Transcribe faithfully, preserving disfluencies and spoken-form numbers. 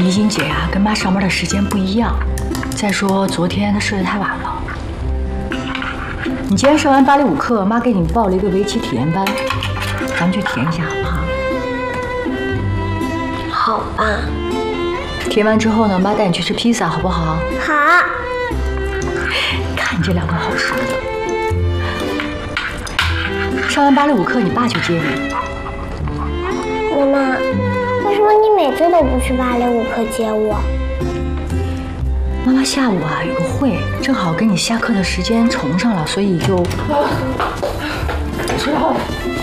怡静姐呀、啊，跟妈上班的时间不一样。再说昨天她睡得太晚了。你今天上完芭蕾舞课，妈给你报了一个围棋体验班，咱们去体验一下好不好？ 好吧。 体验完之后呢，妈带你去吃披萨，好不好？ 好。 看你这两个好说的。上完芭蕾舞课，你爸去接你。 妈妈，为什么你每次都不去芭蕾舞课接我？ 妈妈下午啊有个会，正好跟你下课的时间重上了，所以就。知道了。